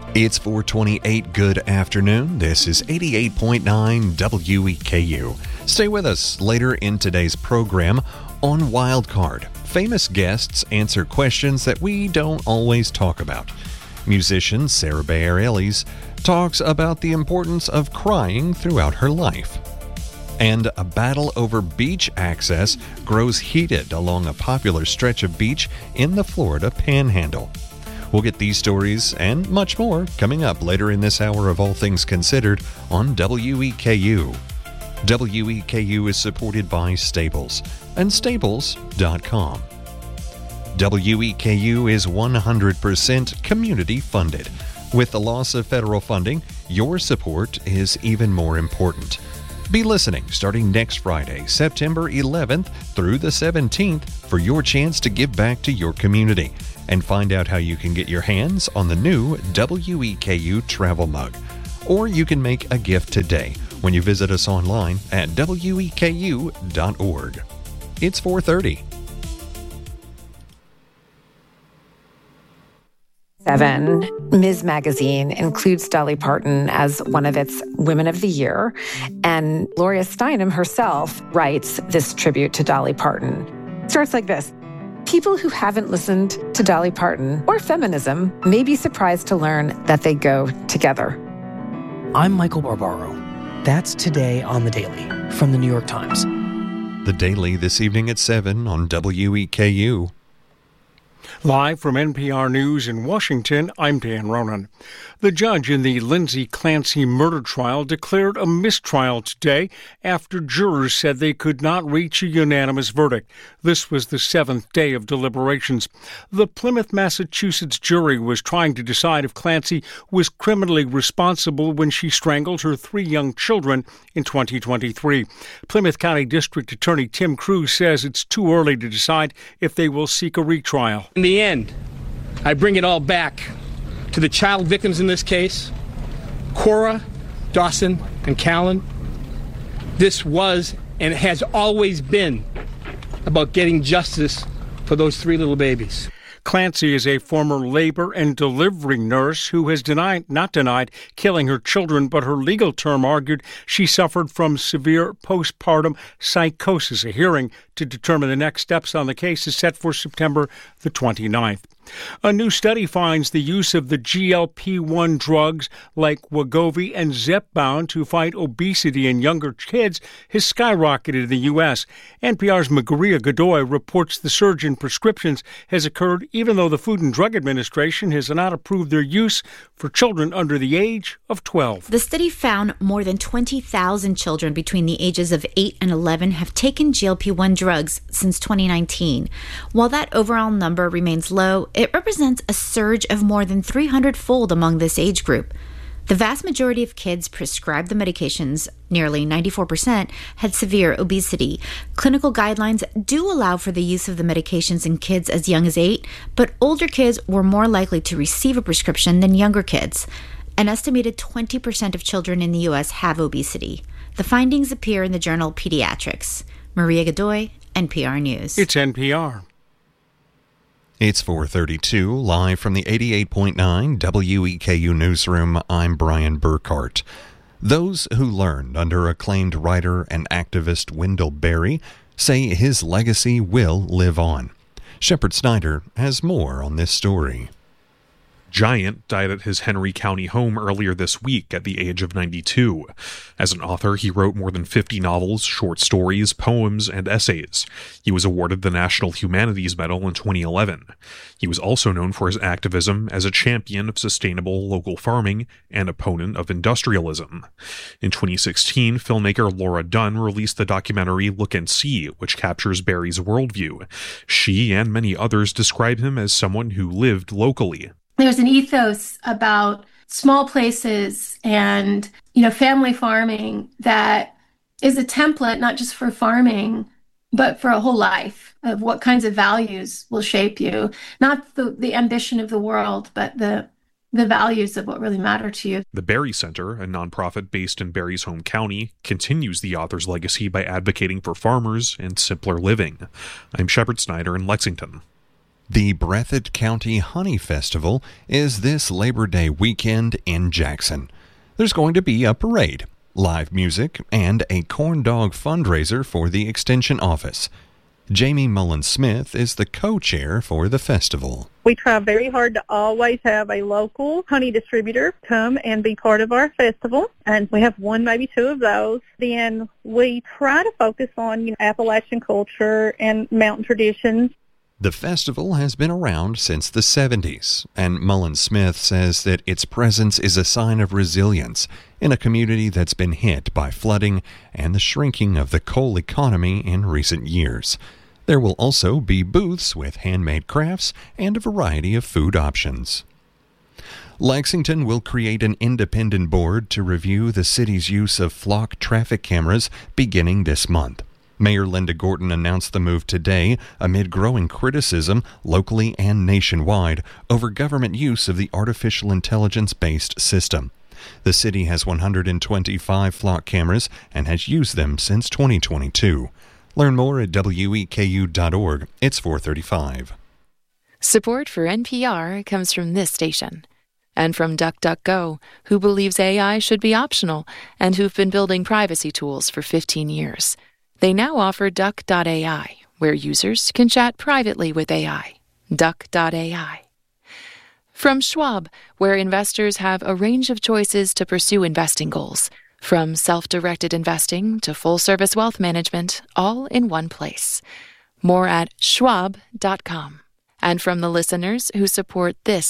It's 4:28. Good afternoon. This is 88.9 WEKU. Stay with us later in today's program on Wildcard. Famous guests answer questions that we don't always talk about. Musician Sarah Bareilles talks about the importance of crying throughout her life. And a battle over beach access grows heated along a popular stretch of beach in the Florida Panhandle. We'll get these stories and much more coming up later in this hour of All Things Considered on WEKU. WEKU is supported by Stables and Stables.com. WEKU is 100% community funded. With the loss of federal funding, your support is even more important. Be listening starting next Friday, September 11th through the 17th for your chance to give back to your community and find out how you can get your hands on the new WEKU travel mug. Or you can make a gift today when you visit us online at weku.org. It's 4:30. 7. Ms. Magazine includes Dolly Parton as one of its Women of the Year, and Gloria Steinem herself writes this tribute to Dolly Parton. It starts like this. People who haven't listened to Dolly Parton or feminism may be surprised to learn that they go together. I'm Michael Barbaro. That's today on The Daily from The New York Times. The Daily this evening at 7 on WEKU. Live from NPR News in Washington, I'm Dan Ronan. The judge in the Lindsay Clancy murder trial declared a mistrial today after jurors said they could not reach a unanimous verdict. This was the 7th day of deliberations. The Plymouth, Massachusetts jury was trying to decide if Clancy was criminally responsible when she strangled her 3 young children in 2023. Plymouth County District Attorney Tim Cruz says it's too early to decide if they will seek a retrial. In the end, I bring it all back to the child victims in this case, Cora, Dawson, and Callan. This was and has always been about getting justice for those 3 little babies. Clancy is a former labor and delivery nurse who has not denied killing her children, but her legal term argued she suffered from severe postpartum psychosis. A hearing to determine the next steps on the case is set for September the 29th. A new study finds the use of the GLP-1 drugs like Wegovy and Zepbound to fight obesity in younger kids has skyrocketed in the U.S. NPR's Maria Godoy reports the surge in prescriptions has occurred even though the Food and Drug Administration has not approved their use for children under the age of 12. The study found more than 20,000 children between the ages of 8 and 11 have taken GLP-1 drugs since 2019. While that overall number remains low, it represents a surge of more than 300-fold among this age group. The vast majority of kids prescribed the medications, nearly 94%, had severe obesity. Clinical guidelines do allow for the use of the medications in kids as young as 8, but older kids were more likely to receive a prescription than younger kids. An estimated 20% of children in the U.S. have obesity. The findings appear in the journal Pediatrics. Maria Godoy, NPR News. It's NPR. It's 4:32, live from the 88.9 WEKU newsroom. I'm Brian Burkhart. Those who learned under acclaimed writer and activist Wendell Berry say his legacy will live on. Shepard Snyder has more on this story. Giant died at his Henry County home earlier this week at the age of 92. As an author, he wrote more than 50 novels, short stories, poems, and essays. He was awarded the National Humanities Medal in 2011. He was also known for his activism as a champion of sustainable local farming and opponent of industrialism. In 2016, filmmaker Laura Dunn released the documentary Look and See, which captures Berry's worldview. She and many others describe him as someone who lived locally. There's an ethos about small places and, family farming that is a template, not just for farming, but for a whole life of what kinds of values will shape you. Not the ambition of the world, but the values of what really matter to you. The Berry Center, a nonprofit based in Berry's home county, continues the author's legacy by advocating for farmers and simpler living. I'm Shepard Snyder in Lexington. The Breathitt County Honey Festival is this Labor Day weekend in Jackson. There's going to be a parade, live music, and a corn dog fundraiser for the Extension Office. Jamie Mullins-Smith is the co-chair for the festival. We try very hard to always have a local honey distributor come and be part of our festival, and we have one, maybe two of those. Then we try to focus on Appalachian culture and mountain traditions. The festival has been around since the 70s, and Mullins-Smith says that its presence is a sign of resilience in a community that's been hit by flooding and the shrinking of the coal economy in recent years. There will also be booths with handmade crafts and a variety of food options. Lexington will create an independent board to review the city's use of flock traffic cameras beginning this month. Mayor Linda Gorton announced the move today amid growing criticism locally and nationwide over government use of the artificial intelligence-based system. The city has 125 flock cameras and has used them since 2022. Learn more at weku.org. It's 4:35. Support for NPR comes from this station and from DuckDuckGo, who believes AI should be optional and who've been building privacy tools for 15 years. They now offer Duck.ai, where users can chat privately with AI. Duck.ai. From Schwab, where investors have a range of choices to pursue investing goals, from self-directed investing to full-service wealth management, all in one place. More at schwab.com. And from the listeners who support this